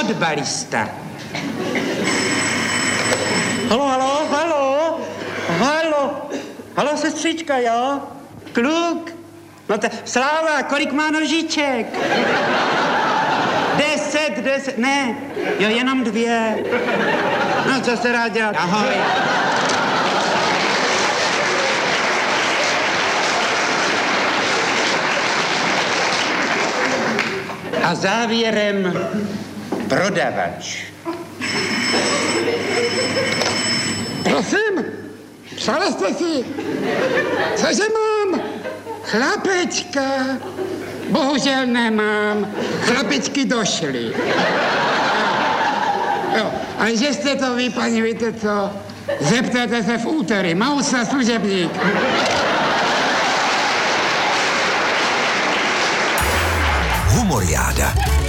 fotbalista. Halo, sestřička, jo? Kluk? No Sláva, kolik má nožiček? 10, ne, jo, jenom 2. No, co se rád dělat? Ahoj. A závěrem prodavač. Prosím, psali jste si, cože mám? Chlapečka. Bohužel nemám. Chlapečky došly. Jo, ale že jste to vy, paní, víte co? Zeptejte se v úterý. Mausa služebník. Humoriáda.